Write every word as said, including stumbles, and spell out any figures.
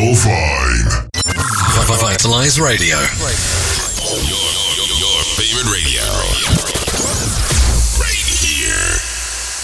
So fine. Vitalize Radio. Your, your, your favorite radio.